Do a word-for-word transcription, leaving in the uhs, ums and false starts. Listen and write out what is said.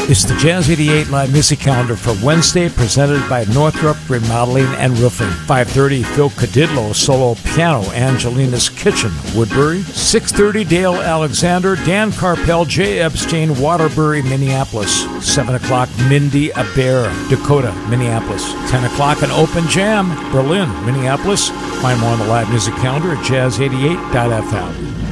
It's the Jazz eighty-eight live music calendar for Wednesday, presented by Northrop Remodeling and Roofing. five thirty, Phil Cadillo, solo piano, Angelina's Kitchen, Woodbury. six thirty, Dale Alexander, Dan Carpel, Jay Epstein, Waterbury, Minneapolis. seven o'clock, Mindy Aber, Dakota, Minneapolis. ten o'clock, an open jam, Berlin, Minneapolis. Find more on the live music calendar at jazz eighty-eight dot f m.